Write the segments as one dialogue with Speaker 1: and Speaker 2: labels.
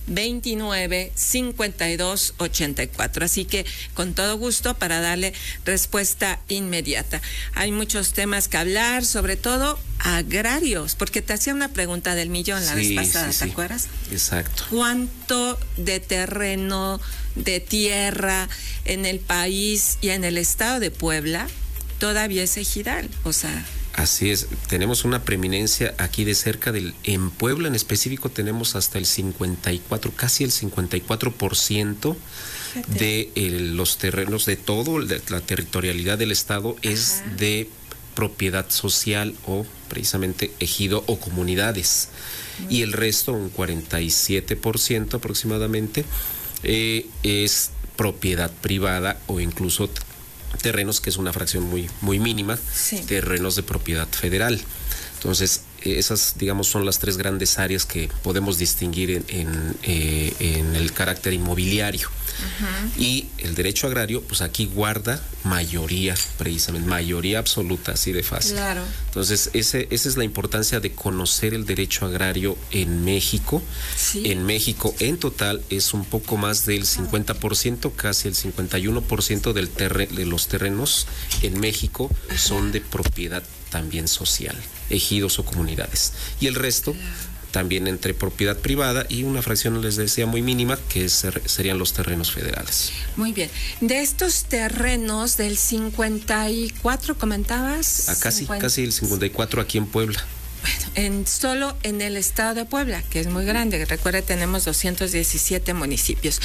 Speaker 1: 295284. Así que con todo gusto para darle respuesta inmediata. Hay muchos temas que hablar, sobre todo agrarios, porque te hacía una pregunta del millón la vez pasada, ¿te acuerdas?
Speaker 2: Exacto.
Speaker 1: ¿Cuánto de terreno, de tierra en el país y en el estado de Puebla todavía es ejidal? O sea...
Speaker 2: Así es, tenemos una preeminencia aquí de cerca en Puebla en específico tenemos hasta el 54, casi el 54% de los terrenos de todo, la territorialidad del estado es de propiedad social o precisamente ejido o comunidades. Y el resto, un 47% aproximadamente, es propiedad privada o incluso terrenos, que es una fracción muy mínima, terrenos de propiedad federal. Entonces, esas, digamos, son las tres grandes áreas que podemos distinguir en el carácter inmobiliario. Y el derecho agrario, pues aquí guarda mayoría, precisamente, mayoría absoluta, así de fácil.
Speaker 1: Claro.
Speaker 2: Entonces, esa es la importancia de conocer el derecho agrario en México. Sí. En México, en total, es un poco más del 50%, casi el 51% de los terrenos en México son de propiedad también social, ejidos o comunidades. Y el resto también entre propiedad privada y una fracción, les decía, muy mínima, que serían los terrenos federales.
Speaker 1: Muy bien. De estos terrenos del 54, ¿comentabas?
Speaker 2: Casi el 54 aquí en Puebla.
Speaker 1: Bueno, solo en el estado de Puebla, que es muy grande. Recuerda, tenemos 217 municipios.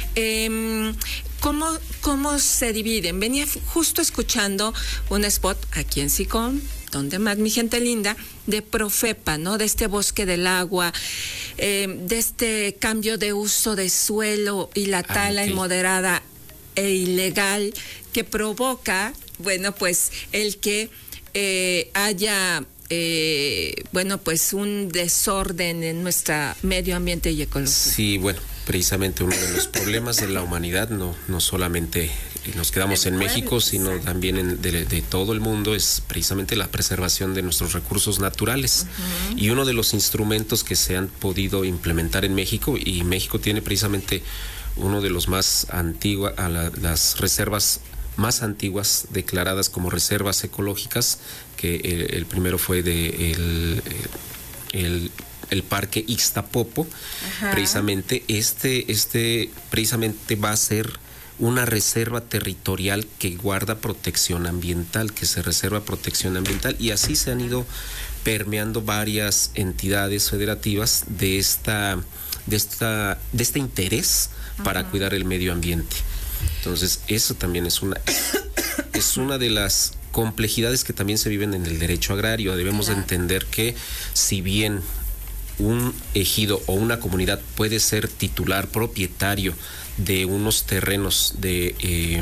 Speaker 1: ¿Cómo se dividen? Venía justo escuchando un spot aquí en SICOM, donde más mi gente linda, de Profepa, ¿no? De este bosque del agua, de este cambio de uso de suelo y la tala inmoderada e ilegal que provoca, bueno, pues el que haya... pues un desorden en nuestro medio ambiente y ecología.
Speaker 2: Sí, bueno, precisamente uno de los problemas de la humanidad, no solamente nos quedamos en México, sino también de todo el mundo, es precisamente la preservación de nuestros recursos naturales. Y uno de los instrumentos que se han podido implementar en México, y México tiene precisamente uno de los más antiguos, las reservas más antiguas declaradas como reservas ecológicas, que el primero fue el parque Ixtapopo. Precisamente precisamente va a ser una reserva territorial que guarda protección ambiental, que se reserva protección ambiental, y así se han ido permeando varias entidades federativas de este interés para cuidar el medio ambiente. Entonces, eso también es una de las complejidades que también se viven en el derecho agrario. Debemos de entender que si bien un ejido o una comunidad puede ser titular propietario de unos terrenos de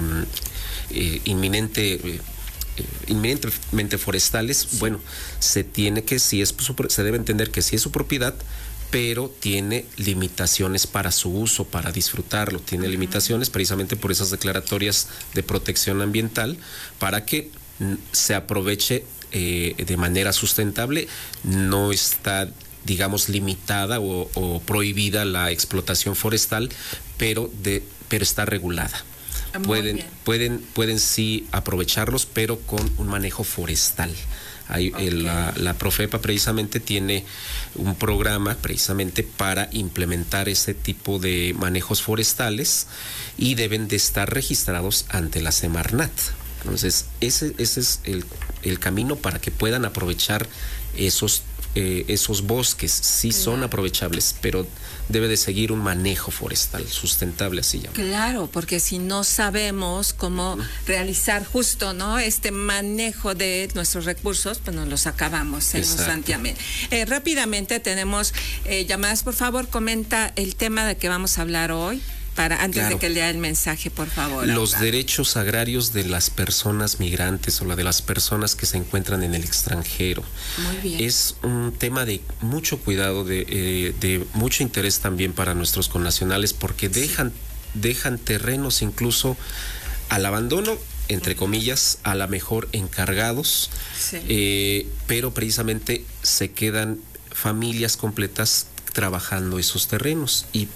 Speaker 2: inminentemente forestales, bueno, se debe entender que sí es su propiedad, pero tiene limitaciones para su uso, para disfrutarlo, tiene limitaciones precisamente por esas declaratorias de protección ambiental, para que se aproveche de manera sustentable. No está, digamos, limitada o prohibida la explotación forestal, pero está regulada. Pueden sí aprovecharlos, pero con un manejo forestal. La Profepa precisamente tiene un programa precisamente para implementar ese tipo de manejos forestales y deben de estar registrados ante la Semarnat. Entonces, ese es el camino para que puedan aprovechar esos bosques. Sí son aprovechables, pero debe de seguir un manejo forestal sustentable, así llama.
Speaker 1: Claro, porque si no sabemos cómo realizar justo, ¿no?, este manejo de nuestros recursos, pues nos los acabamos instantáneamente. Rápidamente tenemos llamadas. Por favor, comenta el tema de que vamos a hablar hoy. Antes de que lea el mensaje, por favor.
Speaker 2: Los derechos agrarios de las personas migrantes o la de las personas que se encuentran en el extranjero.
Speaker 1: Muy bien.
Speaker 2: Es un tema de mucho cuidado, de mucho interés también para nuestros connacionales, porque dejan terrenos incluso al abandono, entre comillas, a la mejor encargados, pero precisamente se quedan familias completas trabajando esos terrenos, y